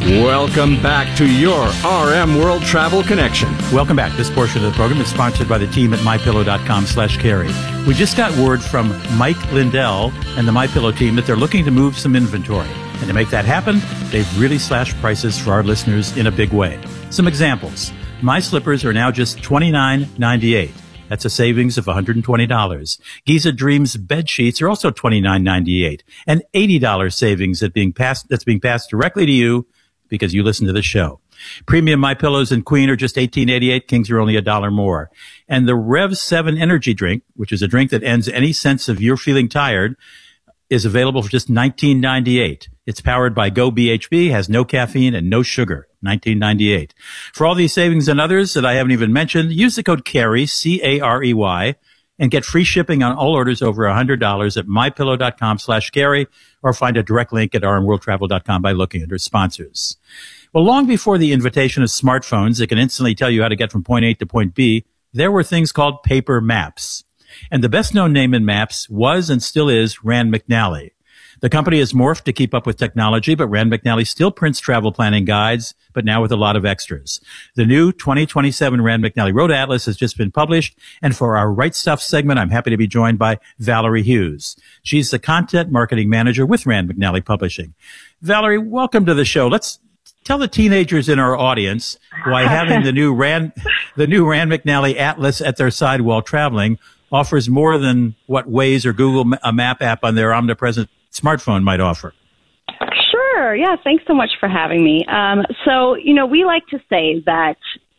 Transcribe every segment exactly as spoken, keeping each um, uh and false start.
Welcome back to your R M World Travel Connection. Welcome back. This portion of the program is sponsored by the team at mypillow.com slash carry. We just got word from Mike Lindell and the MyPillow team that they're looking to move some inventory. And to make that happen, they've really slashed prices for our listeners in a big way. Some examples. My slippers are now just twenty-nine ninety-eight. That's a savings of one hundred twenty dollars. Giza Dreams bed sheets are also twenty-nine ninety-eight. An eighty dollars savings that being passed, that's being passed directly to you because you listen to the show. Premium My Pillows and Queen are just eighteen eighty-eight. Kings are only a dollar more. And the Rev seven energy drink, which is a drink that ends any sense of you're feeling tired, is available for just nineteen ninety-eight. It's powered by Go B H B, has no caffeine and no sugar. nineteen ninety-eight. For all these savings and others that I haven't even mentioned, use the code CARRY, C A R E Y, and get free shipping on all orders over one hundred dollars at mypillow.com slash Gary, or find a direct link at r m world travel dot com by looking under sponsors. Well, long before the invitation of smartphones that can instantly tell you how to get from point A to point B, there were things called paper maps. And the best-known name in maps was and still is Rand McNally. The company has morphed to keep up with technology, but Rand McNally still prints travel planning guides, but now with a lot of extras. The new twenty twenty-seven Rand McNally Road Atlas has just been published, and for our Right Stuff segment, I'm happy to be joined by Valerie Hughes. She's the content marketing manager with Rand McNally Publishing. Valerie, welcome to the show. Let's tell the teenagers in our audience why having the new Rand, the new Rand McNally Atlas at their side while traveling offers more than what Waze or Google a map app on their omnipresent smartphone might offer. Sure. Yeah. Thanks so much for having me. Um, so, you know, we like to say that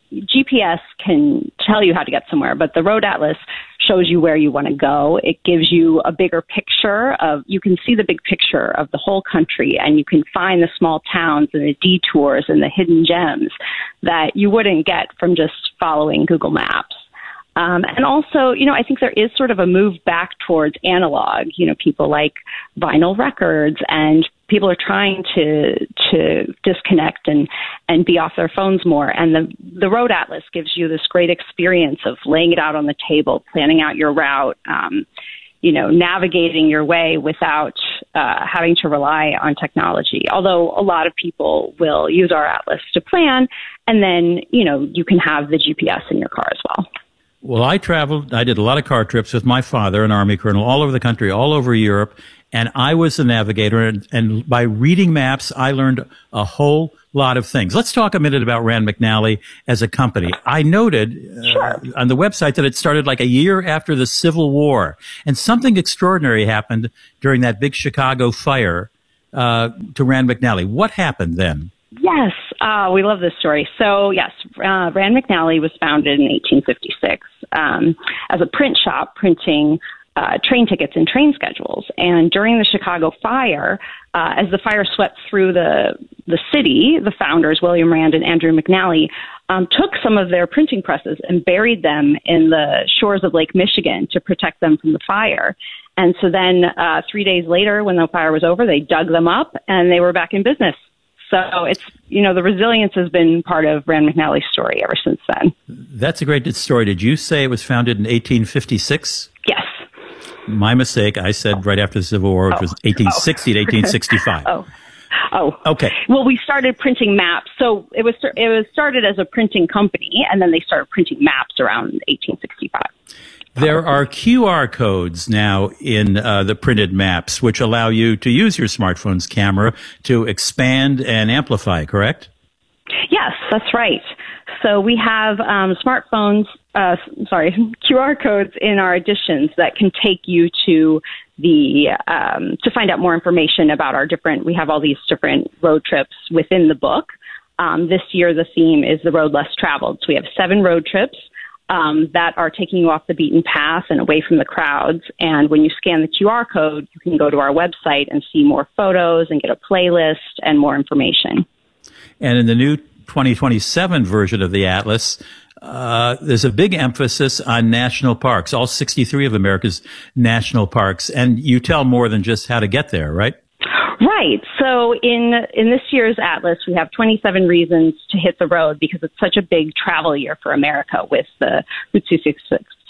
G P S can tell you how to get somewhere, but the Road Atlas shows you where you want to go. It gives you a bigger picture of, you can see the big picture of the whole country, and you can find the small towns and the detours and the hidden gems that you wouldn't get from just following Google Maps. Um, and also, you know, I think there is sort of a move back towards analog. You know, people like vinyl records, and people are trying to to disconnect and, and be off their phones more. And the the Road Atlas gives you this great experience of laying it out on the table, planning out your route, um, you know, navigating your way without uh, having to rely on technology. Although a lot of people will use our atlas to plan, and then, you know, you can have the G P S in your car as well. Well, I traveled, I did a lot of car trips with my father, an Army colonel, all over the country, all over Europe, and I was the navigator, and, and by reading maps, I learned a whole lot of things. Let's talk a minute about Rand McNally as a company. I noted uh, Sure. on the website that it started like a year after the Civil War, and something extraordinary happened during that big Chicago fire uh, to Rand McNally. What happened then? Yes, uh, we love this story. So, yes, uh, Rand McNally was founded in eighteen fifty-six um, as a print shop printing uh, train tickets and train schedules. And during the Chicago fire, uh, as the fire swept through the the city, the founders, William Rand and Andrew McNally, um, took some of their printing presses and buried them in the shores of Lake Michigan to protect them from the fire. And so then uh, three days later, when the fire was over, they dug them up and they were back in business. So it's, you know, the resilience has been part of Rand McNally's story ever since then. That's a great story. Did you say it was founded in eighteen fifty-six? Yes. My mistake. I said right after the Civil War, which oh. was eighteen sixty oh. to eighteen sixty-five. oh. Oh. Okay. Well, we started printing maps. So it was it was started as a printing company, and then they started printing maps around eighteen sixty-five. There are Q R codes now in uh, the printed maps, which allow you to use your smartphone's camera to expand and amplify, correct? Yes, that's right. So we have um, smartphones, uh, sorry, Q R codes in our editions that can take you to the, um, to find out more information about our different, we have all these different road trips within the book. Um, this year, the theme is the road less traveled. So we have seven road trips Um, that are taking you off the beaten path and away from the crowds. And when you scan the Q R code, you can go to our website and see more photos and get a playlist and more information. And in the new twenty twenty-seven version of the Atlas, uh, there's a big emphasis on national parks, all sixty-three of America's national parks. And you tell more than just how to get there, right? Right. So in in this year's Atlas, we have twenty-seven reasons to hit the road because it's such a big travel year for America with the Route two sixty-six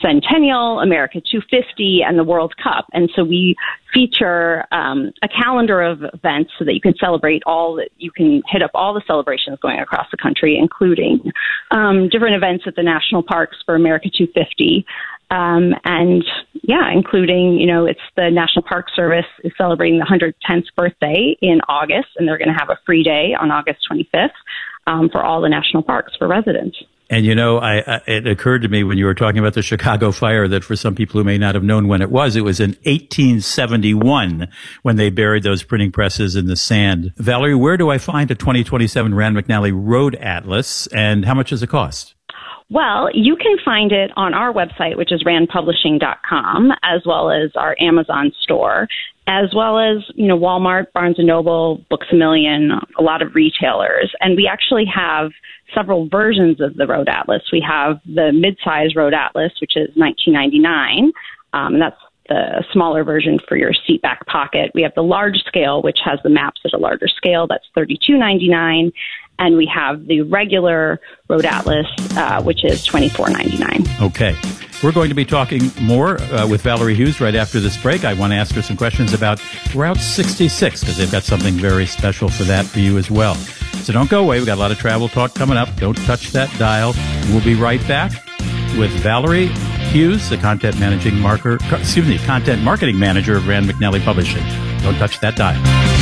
Centennial, America two fifty, and the World Cup. And so we feature um, a calendar of events so that you can celebrate all that you can hit up all the celebrations going across the country, including um, different events at the national parks for America two fifty. Um, and yeah, including, you know, it's the National Park Service is celebrating the one hundred tenth birthday in August, and they're going to have a free day on August twenty-fifth um, for all the national parks for residents. And, you know, I, I, it occurred to me when you were talking about the Chicago fire that for some people who may not have known when it was, it was in eighteen seventy-one when they buried those printing presses in the sand. Valerie, where do I find a twenty twenty-seven Rand McNally Road Atlas, and how much does it cost? Well, you can find it on our website, which is rand publishing dot com, as well as our Amazon store, as well as, you know, Walmart, Barnes and Noble, Books A Million, a lot of retailers. And we actually have several versions of the Road Atlas. We have the mid-size Road Atlas, which is nineteen ninety-nine dollars, um, and that's the smaller version for your seat back pocket. We have the large scale, which has the maps at a larger scale. That's thirty-two ninety-nine. And we have the regular Road Atlas, uh, which is twenty-four ninety-nine. Okay. We're going to be talking more uh, with Valerie Hughes right after this break. I want to ask her some questions about Route sixty-six because they've got something very special for that for you as well. So don't go away. We've got a lot of travel talk coming up. Don't touch that dial. We'll be right back with Valerie Hughes, the content managing marker, excuse me, content marketing manager of Rand McNally Publishing. Don't touch that dial.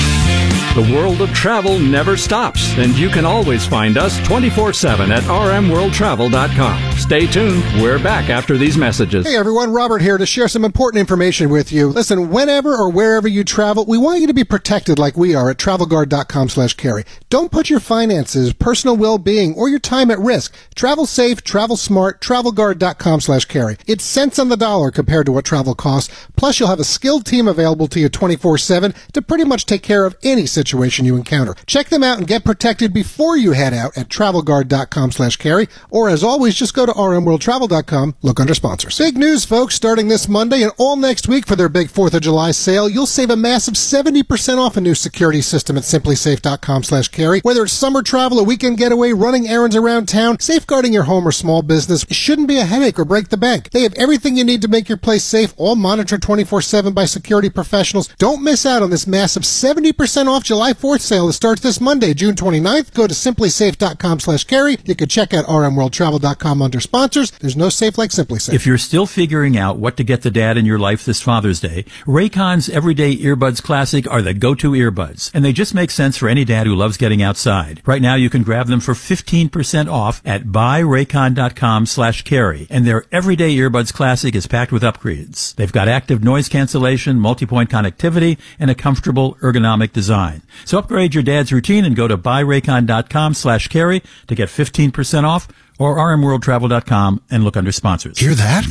The world of travel never stops, and you can always find us twenty-four seven at r m world travel dot com. Stay tuned. We're back after these messages. Hey everyone, Robert here to share some important information with you. Listen, whenever or wherever you travel, we want you to be protected like we are at travel guard dot com slash carry. Don't put your finances, personal well-being, or your time at risk. Travel safe, travel smart, travel guard dot com slash carry. It's cents on the dollar compared to what travel costs. Plus, you'll have a skilled team available to you twenty-four seven to pretty much take care of any situation. situation you encounter. Check them out and get protected before you head out at travel guard dot com slash carry, or as always, just go to r m world travel dot com, look under sponsors. Big news, folks, starting this Monday and all next week for their big fourth of July sale, you'll save a massive seventy percent off a new security system at simply safe dot com slash carry. Whether it's summer travel, a weekend getaway, running errands around town, safeguarding your home or small business shouldn't be a headache or break the bank. They have everything you need to make your place safe, all monitored twenty-four seven by security professionals. Don't miss out on this massive seventy percent off July fourth sale that starts this Monday, June twenty-ninth. Go to simply safe dot com slash carry. You can check out r m world travel dot com under sponsors. There's no safe like SimpliSafe. If you're still figuring out what to get the dad in your life this Father's Day, Raycon's Everyday Earbuds Classic are the go-to earbuds, and they just make sense for any dad who loves getting outside. Right now, you can grab them for fifteen percent off at buy raycon dot com slash carry, and their Everyday Earbuds Classic is packed with upgrades. They've got active noise cancellation, multi-point connectivity, and a comfortable ergonomic design. So upgrade your dad's routine and go to buy raycon dot com slash carry to get fifteen percent off, or r m world travel dot com and look under sponsors. Hear that?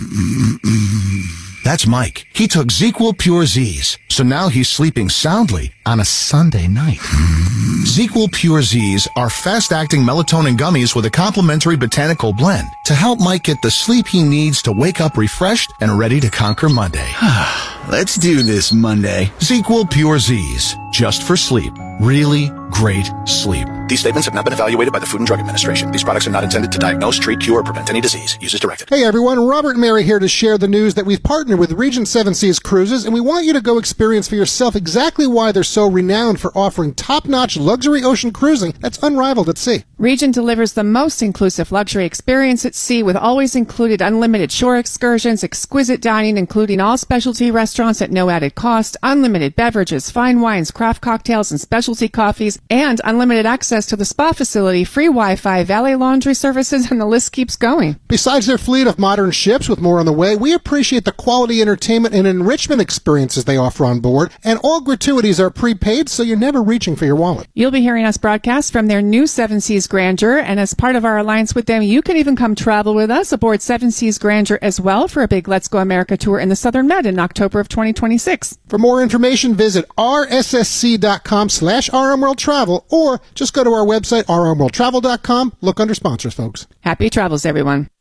That's Mike. He took ZzzQuil Pure Z's, so now he's sleeping soundly on a Sunday night. ZzzQuil Pure Z's are fast-acting melatonin gummies with a complementary botanical blend to help Mike get the sleep he needs to wake up refreshed and ready to conquer Monday. Let's do this Monday. ZzzQuil Pure Z's, just for sleep. Really great sleep. These statements have not been evaluated by the Food and Drug Administration. These products are not intended to diagnose, treat, cure, or prevent any disease. Use as directed. Hey everyone, Robert and Mary here to share the news that we've partnered with Regent Seven Seas Cruises, and we want you to go experience for yourself exactly why they're so renowned for offering top-notch luxury ocean cruising that's unrivaled at sea. Regent delivers the most inclusive luxury experience at sea with always included unlimited shore excursions, exquisite dining including all specialty restaurants at no added cost, unlimited beverages, fine wines, craft cocktails, and specialty coffees, and unlimited access to the spa facility, free Wi-Fi, valet laundry services, and the list keeps going. Besides their fleet of modern ships with more on the way, we appreciate the quality entertainment and enrichment experiences they offer on board, and all gratuities are prepaid, so you're never reaching for your wallet. You'll be hearing us broadcast from their new Seven Seas Grandeur, and as part of our alliance with them, you can even come travel with us aboard Seven Seas Grandeur as well for a big Let's Go America tour in the Southern Med in October of twenty twenty-six. For more information, visit r s s c dot com slash r m world travel, or just go to our website, r m world travel dot com. Look under sponsors, folks. Happy travels, everyone.